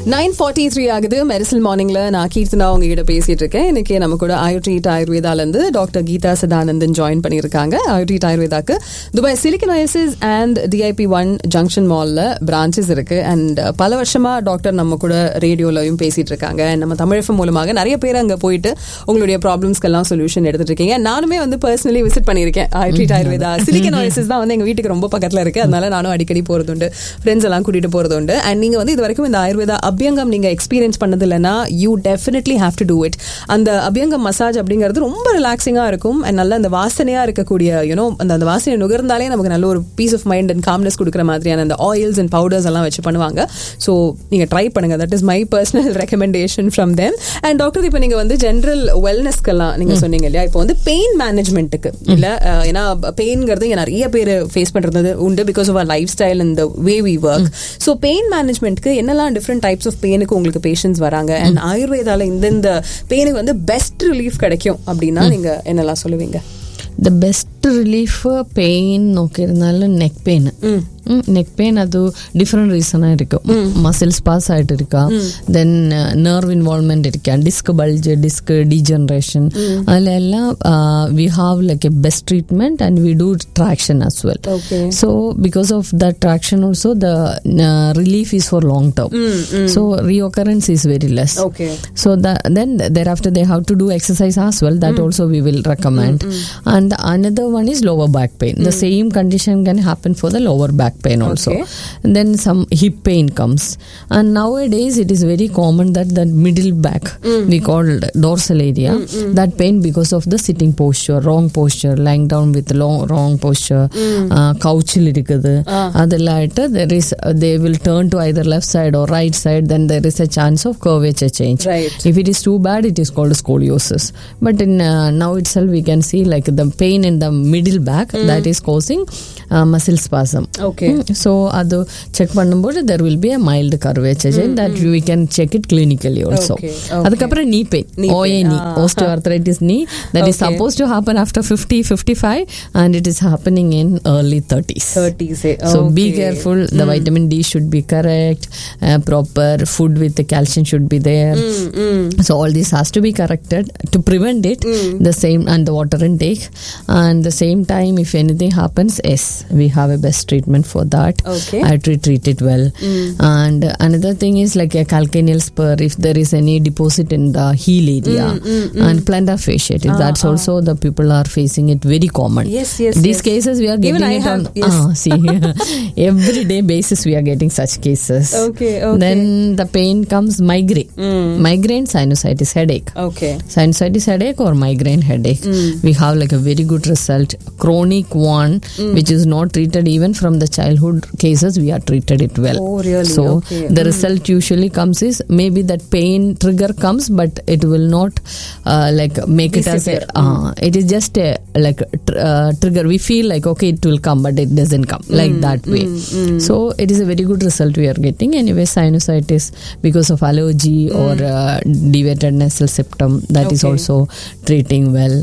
9:43 ஆகுது. மெரிசல் மார்னிங்ல நான் கீர்த்தனா உங்ககிட்ட பேசிட்டு இருக்கேன். இன்னைக்கு நம்ம கூட ஆயுர்ட்ரீட் ஆயுர்வேதால இருந்து டாக்டர் கீதா சதானந்தன் ஜாயின் பண்ணியிருக்காங்க. ஆயுர்ட்ரீட் ஆயுர்வேதாக்கு Dubai silicon oasis and DIP1 junction மால்ல பிரான்ச்சஸ் இருக்கு. அண்ட் பல வருஷமா டாக்டர் நம்ம கூட ரேடியோலையும் பேசிட்டு இருக்காங்க. நம்ம தமிழ் FM மூலமாக நிறைய பேர் அங்க போயிட்டு உங்களுடைய ப்ராப்ளம்ஸ்க்கெல்லாம் சொல்யூஷன் எடுத்துட்டு இருக்கீங்க. நானுமே வந்து பர்சனலி விசிட் பண்ணியிருக்கேன் ஆயுர்ட்ரீட் ஆயுர்வேதா. சிலிக்கன் ஒயாசிஸ் தான் வந்து எங்க வீட்டுக்கு ரொம்ப பக்கத்துல இருக்கு. அதனால நானும் அடிக்கடி போறது உண்டு, ஃப்ரெண்ட்ஸ் எல்லாம் கூட்டிட்டு போறது உண்டு. அண்ட் நீங்க வந்து இது வரைக்கும் இந்த ஆயுர்வேதா அபியங்கம் நீங்க எக்ஸ்பீரியன்ஸ் பண்ணது இல்லைன்னா you definitely have to do it. அந்த அபியங்கம் மசாஜ் அப்படிங்கிறது ரொம்ப ரிலாக்ஸிங்கா இருக்கும். அண்ட் நல்ல அந்த வாசனையா இருக்கக்கூடிய அந்த வாசனை நுகர்ந்தாலே நமக்கு நல்ல ஒரு piece of mind and calmness கொடுக்குற மாதிரியான அந்த ஆயில்ஸ் அண்ட் பவுடர்ஸ் எல்லாம் வச்சு பண்ணுவாங்க. ஸோ நீங்க ட்ரை பண்ணுங்க. That is my personal recommendation from them. And doctor இப்போ நீங்க வந்து ஜென்ரல் வெல்னஸ்க்கெல்லாம் நீங்க சொன்னீங்க இல்லையா, இப்போ வந்து பெயின் மேனேஜ்மெண்ட்டுக்கு இல்ல, ஏன்னா பெயின்ங்கிறது நிறைய பேர் ஃபேஸ் பண்றது உண்டு because of our life style and the way we work. So pain மேனேஜ்மெண்ட்க்கு என்னெல்லாம் டிஃப்ரெண்ட் டைப்ஸ் ஆஃப் பெயினுக்கு உங்களுக்கு பேஷண்ட்ஸ் வராங்க அண்ட் ஆயுர்வேதால இந்த பெயினுக்கு வந்து பெஸ்ட் ரிலீஃப் கிடைக்கும் அப்படின்னா நீங்க என்னெல்லாம் சொல்லுவீங்க? The best relief pain നോക്കിയിരുന്നാലും neck pain. Neck pain അത് ഡിഫറെന്റ് റീസൺ ആയിരിക്കും. മസിൽസ് പാസ് ആയിട്ട് ഇരിക്കാം, ദെൻ നെർവ് ഇൻവോൾവ്മെന്റ് ഇരിക്കാം, ഡിസ്ക് ബൾജ്, ഡിസ്ക് ഡീജനറേഷൻ, അതിലെല്ലാം we have like A best treatment and we do traction as well. So because of the traction also the relief is for long term. So reoccurrence is very less. So then thereafter they have to do exercise as well. That also we will recommend. And the another one is lower back pain. The same condition can happen for the lower back pain also. And then some hip pain comes. And nowadays it is very common that the middle back, we call dorsal area, that pain because of the sitting posture, wrong posture, lying down with wrong posture, couchil irukkudu, adalaita there is they will turn to either left side or right side, then there is a chance of curvature change. If it is too bad, it is called scoliosis. But in now itself we can see like the pain in the middle back that is causing muscle spasm. So adu check பண்ணும்போது there will be a mild curvature change that we can check it clinically also. அதுக்கப்புறம் knee pain, OA knee, osteoarthritis knee, that is supposed to happen after 50-55 and it is happening in early 30s. So be careful. The vitamin D should be correct, proper food with the calcium should be there. So all this has to be corrected to prevent it. The same, and the water intake, and the same time if anything happens, yes, we have a best treatment for that. I treat it well. And another thing is like a calcaneal spur, if there is any deposit in the heel area, and plantar fasciitis, that's also the people are facing it very common. These cases we are getting it on see every day basis we are getting such cases. Then the pain comes migraine, sinusitis headache. Sinusitis headache or migraine headache, we have like a very good result. Chronic one which is not treated even from the childhood cases, we are treated it well. So the result usually comes is maybe that pain trigger comes but it will not like make it as a it is just a like trigger. We feel like okay it will come but it doesn't come like that way. So it is a very good result we are getting. Anyway, sinusitis because of allergy or deviated nasal septum, that is also treating well.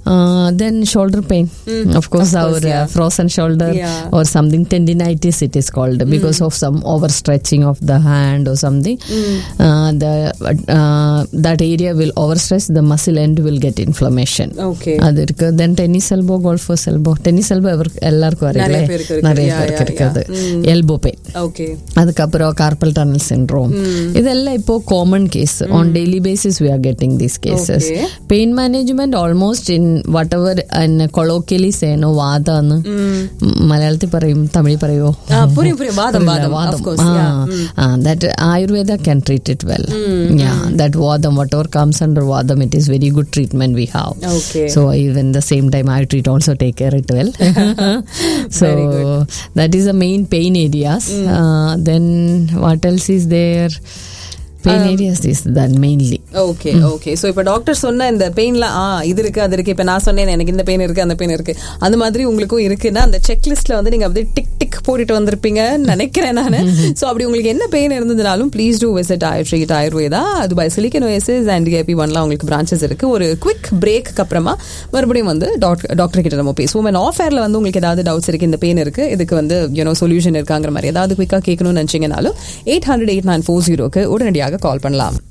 Then shoulder pain, of course our frozen shoulder or something, tendinitis it is called, because of some overstretching of the hand or something. That area will overstretch, the muscle end will get inflammation. Then tennis elbow, golfer's elbow. Tennis elbow ellarku ariyale nariya perku irukku. Elbow pain, adukapra carpal tunnel syndrome, idella ipo common case. On daily basis we are getting these cases. Pain management almost in whatever and colloquially say no vada nu malayalathil parayum, tamil parayo vadam of course. That ayurveda can treat it well. That vadam, whatever comes under vadam, it is very good treatment we have. So even the same time I treat also take care it well. So that is the main pain areas. Then what else is there? Pain areas is that mainly. Okay okay. So இப்போ doctor சொன்ன இந்த பெயின்லாம் இது இருக்கு அது இருக்கு, இப்போ நான் சொன்னேன் எனக்கு இந்த பெயின் இருக்கு அந்த பெயின் இருக்கு, அந்த மாதிரி உங்களுக்கும் இருக்குன்னா அந்த செக்லிஸ்ட்ல வந்து நீங்க அப்படியே டிக் டிக் போட்டுட்டு வந்திருப்பீங்கன்னு நினைக்கிறேன் நான். ஸோ அப்படி உங்களுக்கு என்ன pain இருந்ததுனாலும் please do visit treat Ayurveda. Dubai silicon OSS and DIP 1லாம் உங்களுக்கு பிரான்ச்சஸ் இருக்கு. ஒரு குவிக் பிரேக்கு அப்புறமா மறுபடியும் வந்து டாக்டர் கிட்ட நம்ம பேசுவோம். அண்ட் ஆஃப் ஏர்ல வந்து உங்களுக்கு ஏதாவது டவுட்ஸ் இருக்கு, இந்த பெயின் இருக்கு, இதுக்கு வந்து சொல்யூஷன் இருக்காங்கிற மாதிரி ஏதாவது குயிக்கா கேட்கணும்னு நினைச்சீங்கனாலும் 800-8940 உடனடியாக கால் பண்ணலாம்.